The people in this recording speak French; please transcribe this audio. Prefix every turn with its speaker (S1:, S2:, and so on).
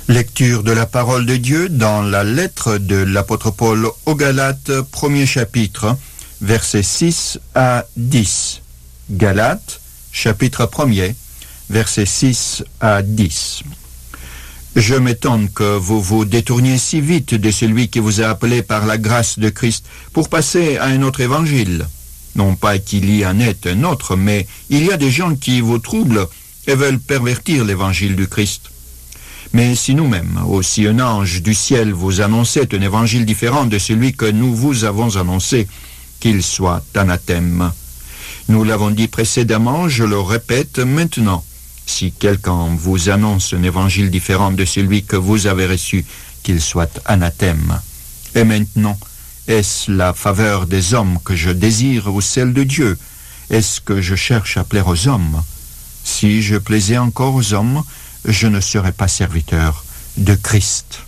S1: Lecture de la parole de Dieu dans la lettre de l'apôtre Paul aux Galates, premier chapitre, versets 6 à 10. Galates, chapitre 1er, versets 6 à 10. Je m'étonne que vous vous détourniez si vite de celui qui vous a appelé par la grâce de Christ pour passer à un autre évangile. Non pas qu'il y en ait un autre, mais il y a des gens qui vous troublent et veulent pervertir l'évangile du Christ. Mais si nous-mêmes, aussi un ange du ciel vous annonçait un évangile différent de celui que nous vous avons annoncé, qu'il soit anathème. Nous l'avons dit précédemment, je le répète maintenant. Si quelqu'un vous annonce un évangile différent de celui que vous avez reçu, qu'il soit anathème. Et maintenant, est-ce la faveur des hommes que je désire ou celle de Dieu? Est-ce que je cherche à plaire aux hommes? Si je plaisais encore aux hommes, je ne serais pas serviteur de Christ.